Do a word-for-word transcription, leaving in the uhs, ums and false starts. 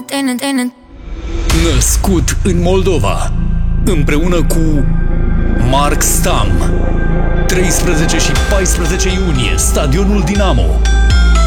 Născut în Moldova, împreună cu Mark Stam, treisprezece și paisprezece iunie, Stadionul Dinamo.